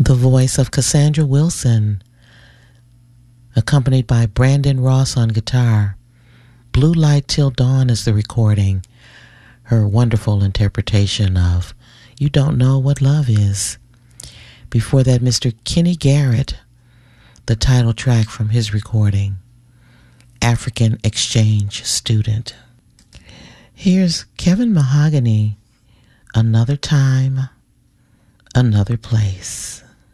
the voice of Cassandra Wilson, accompanied by Brandon Ross on guitar. Blue Light Till Dawn is the recording, her wonderful interpretation of You Don't Know What Love Is. Before that, Mr. Kenny Garrett, the title track from his recording, African Exchange Student. Here's Kevin Mahogany, Another Time, Another Place.